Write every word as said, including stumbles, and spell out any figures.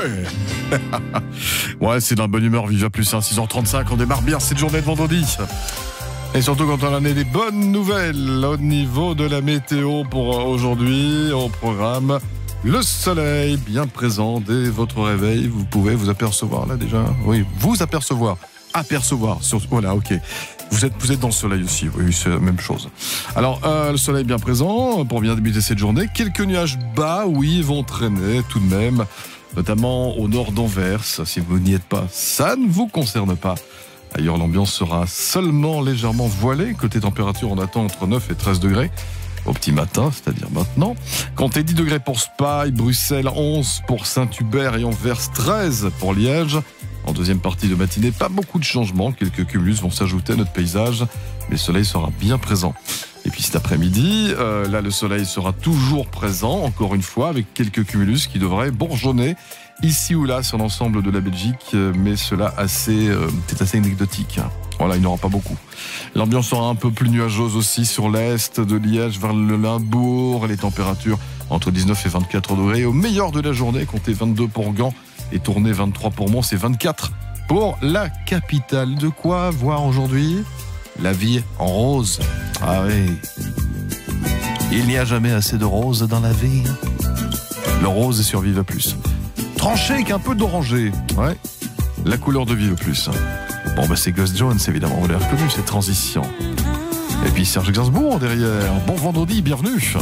Ouais, c'est d'un bonne humeur, Viva Plus, hein, six heures trente-cinq, on démarre bien cette journée de vendredi. Et surtout quand on en a des bonnes nouvelles au niveau de la météo pour aujourd'hui, au programme. Le soleil bien présent dès votre réveil, vous pouvez vous apercevoir là déjà. Oui, vous apercevoir, apercevoir, sur... voilà, ok. Vous êtes, vous êtes dans le soleil aussi, oui, c'est la même chose. Alors, euh, le soleil bien présent pour bien débuter cette journée. Quelques nuages bas, oui, vont traîner tout de même, notamment au nord d'Anvers. Si vous n'y êtes pas, ça ne vous concerne pas. Ailleurs, l'ambiance sera seulement légèrement voilée. Côté température, on attend entre neuf et treize degrés. Au petit matin, c'est-à-dire maintenant. Comptez dix degrés pour Spa, Bruxelles, onze pour Saint-Hubert et Anvers, treize pour Liège. En deuxième partie de matinée, pas beaucoup de changements. Quelques cumulus vont s'ajouter à notre paysage, mais le soleil sera bien présent. Et puis cet après-midi, euh, là, le soleil sera toujours présent, encore une fois, avec quelques cumulus qui devraient bourgeonner ici ou là sur l'ensemble de la Belgique, mais cela assez, euh, c'est assez anecdotique. Voilà, il n'y aura pas beaucoup. L'ambiance sera un peu plus nuageuse aussi sur l'est de Liège, vers le Limbourg. Les températures entre dix-neuf et vingt-quatre degrés. Au meilleur de la journée, comptez vingt-deux pour Gand et Tournai vingt-trois pour Mons et vingt-quatre pour la capitale. De quoi voir aujourd'hui ? La vie en rose. Ah oui. Il n'y a jamais assez de rose dans la vie. Le rose est sur Viva Plus. Tranché avec un peu d'orangé. Ouais. La couleur de Viva Plus. Bon, bah, c'est Gus Jones, évidemment. Vous l'avez reconnu, cette transition. Et puis Serge Gainsbourg derrière. Bon vendredi, bienvenue.